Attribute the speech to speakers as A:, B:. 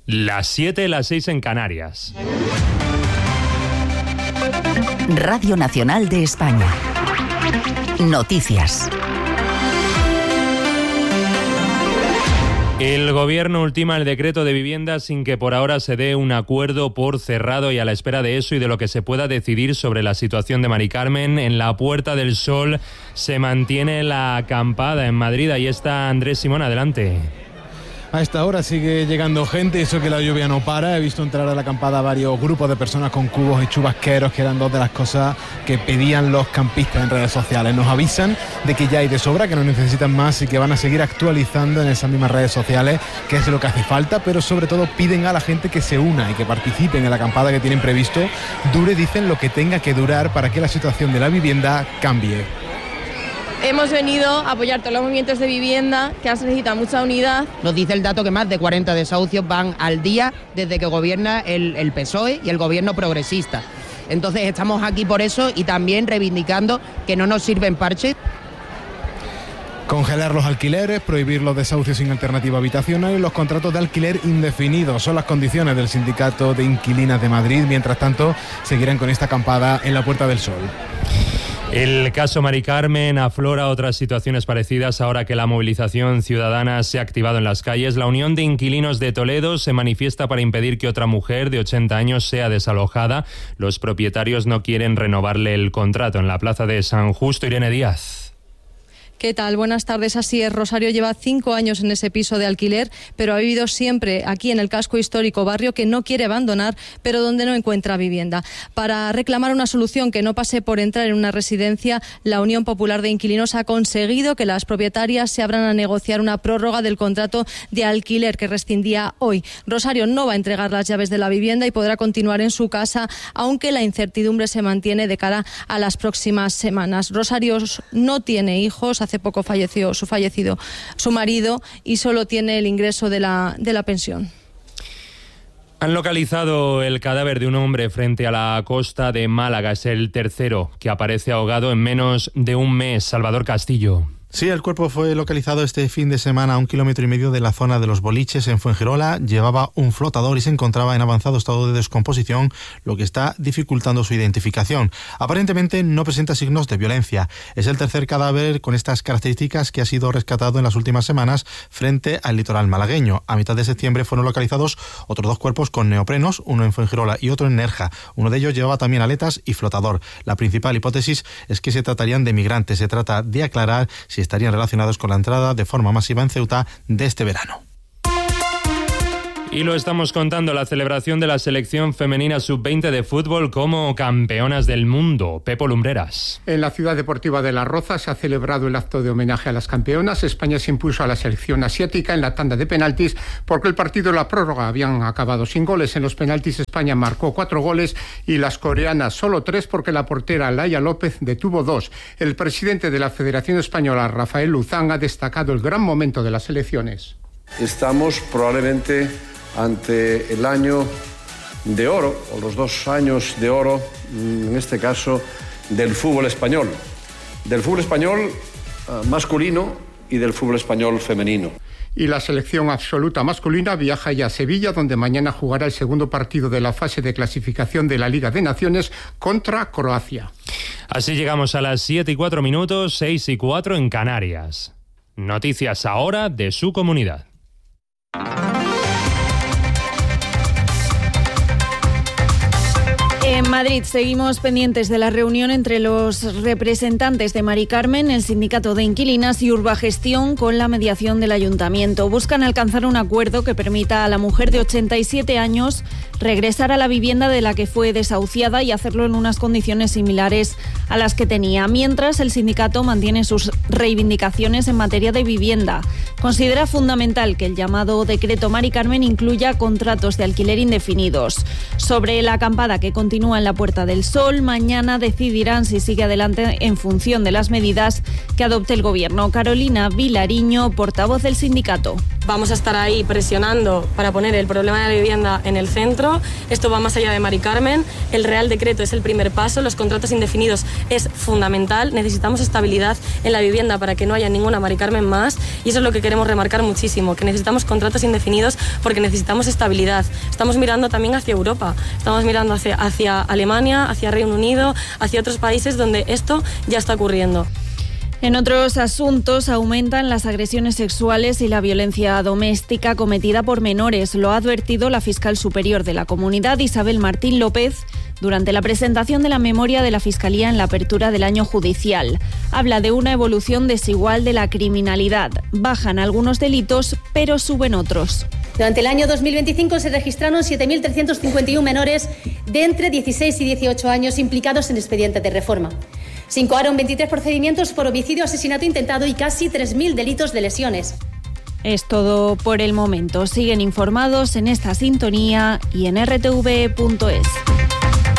A: Las 7, las 6 en Canarias.
B: Radio Nacional de España. Noticias.
A: El Gobierno ultima el decreto de vivienda sin que por ahora se dé un acuerdo por cerrado, y a la espera de eso y de lo que se pueda decidir sobre la situación de Mari Carmen, en la Puerta del Sol se mantiene la acampada en Madrid. Ahí está Andrés Simón, adelante.
C: A esta hora sigue llegando gente, eso que la lluvia no para. He visto entrar a la acampada varios grupos de personas con cubos y chubasqueros, que eran dos de las cosas que pedían los campistas en redes sociales. Nos avisan de que ya hay de sobra, que no necesitan más y que van a seguir actualizando en esas mismas redes sociales qué es lo que hace falta, pero sobre todo piden a la gente que se una y que participen en la acampada que tienen previsto. Dure, dicen, lo que tenga que durar para que la situación de la vivienda cambie.
D: Hemos venido a apoyar todos los movimientos de vivienda, que se necesita mucha unidad.
E: Nos dice el dato que más de 40 desahucios van al día desde que gobierna el PSOE y el gobierno progresista. Entonces estamos aquí por eso y también reivindicando que no nos sirven parches.
C: Congelar los alquileres, prohibir los desahucios sin alternativa habitacional y los contratos de alquiler indefinidos son las condiciones del Sindicato de Inquilinas de Madrid. Mientras tanto, seguirán con esta acampada en la Puerta del Sol.
A: El caso Mari Carmen aflora otras situaciones parecidas ahora que la movilización ciudadana se ha activado en las calles. La Unión de Inquilinos de Toledo se manifiesta para impedir que otra mujer de 80 años sea desalojada. Los propietarios no quieren renovarle el contrato. En la plaza de San Justo, Irene Díaz.
F: ¿Qué tal? Buenas tardes. Así es, Rosario lleva 5 años en ese piso de alquiler, pero ha vivido siempre aquí en el casco histórico, barrio que no quiere abandonar, pero donde no encuentra vivienda. Para reclamar una solución que no pase por entrar en una residencia, la Unión Popular de Inquilinos ha conseguido que las propietarias se abran a negociar una prórroga del contrato de alquiler que rescindía hoy. Rosario no va a entregar las llaves de la vivienda y podrá continuar en su casa, aunque la incertidumbre se mantiene de cara a las próximas semanas. Rosario no tiene hijos. Hace poco falleció su marido y solo tiene el ingreso de la pensión.
A: Han localizado el cadáver de un hombre frente a la costa de Málaga. Es el tercero que aparece ahogado en menos de un mes. Salvador Castillo.
G: Sí, el cuerpo fue localizado este fin de semana a 1,5 kilómetros de la zona de los Boliches, en Fuengirola. Llevaba un flotador y se encontraba en avanzado estado de descomposición, lo que está dificultando su identificación. Aparentemente no presenta signos de violencia. Es el tercer cadáver con estas características que ha sido rescatado en las últimas semanas frente al litoral malagueño. A mitad de septiembre fueron localizados otros 2 cuerpos con neoprenos, uno en Fuengirola y otro en Nerja. Uno de ellos llevaba también aletas y flotador. La principal hipótesis es que se tratarían de migrantes. Se trata de aclarar si estarían relacionados con la entrada de forma masiva en Ceuta de este verano. Y lo estamos contando, la celebración de la selección femenina sub-20 de fútbol como campeonas del mundo. Pepo Lumbreras.
H: En la ciudad deportiva de Las Rozas se ha celebrado el acto de homenaje a las campeonas. España se impuso a la selección asiática en la tanda de penaltis porque el partido y la prórroga habían acabado sin goles. En los penaltis España marcó 4 goles y las coreanas solo 3 porque la portera Laia López detuvo 2. El presidente de la Federación Española, Rafael Luzán, ha destacado el gran momento de las selecciones.
I: Estamos probablemente ante el año de oro, o los 2 años de oro, en este caso, del fútbol español masculino y del fútbol español femenino.
H: Y la selección absoluta masculina viaja ya a Sevilla, donde mañana jugará el segundo partido de la fase de clasificación de la Liga de Naciones contra Croacia.
A: Así llegamos a las 7:04, 6:04 en Canarias. Noticias ahora de su comunidad.
J: En Madrid seguimos pendientes de la reunión entre los representantes de Mari Carmen, el sindicato de inquilinas y Urbagestión con la mediación del ayuntamiento. Buscan alcanzar un acuerdo que permita a la mujer de 87 años regresar a la vivienda de la que fue desahuciada y hacerlo en unas condiciones similares a las que tenía. Mientras, el sindicato mantiene sus reivindicaciones en materia de vivienda. Considera fundamental que el llamado decreto Mari Carmen incluya contratos de alquiler indefinidos. Sobre la acampada que continúa en la Puerta del Sol, mañana decidirán si sigue adelante en función de las medidas que adopte el Gobierno. Carolina Vilariño, portavoz del sindicato.
K: Vamos a estar ahí presionando para poner el problema de la vivienda en el centro. Esto va más allá de Mari Carmen. El Real Decreto es el primer paso. Los contratos indefinidos es fundamental. Necesitamos estabilidad en la vivienda para que no haya ninguna Mari Carmen más. Y eso es lo que queremos remarcar muchísimo, que necesitamos contratos indefinidos porque necesitamos estabilidad. Estamos mirando también hacia Europa. Estamos mirando hacia Alemania, hacia Reino Unido, hacia otros países donde esto ya está ocurriendo.
J: En otros asuntos, aumentan las agresiones sexuales y la violencia doméstica cometida por menores. Lo ha advertido la fiscal superior de la comunidad, Isabel Martín López, durante la presentación de la memoria de la Fiscalía en la apertura del año judicial. Habla de una evolución desigual de la criminalidad. Bajan algunos delitos, pero suben otros.
L: Durante el año 2025 se registraron 7.351 menores de entre 16 y 18 años implicados en expedientes de reforma. Se incoaron 23 procedimientos por homicidio, asesinato intentado y casi 3.000 delitos de lesiones.
J: Es todo por el momento. Siguen informados en esta sintonía y en rtv.es.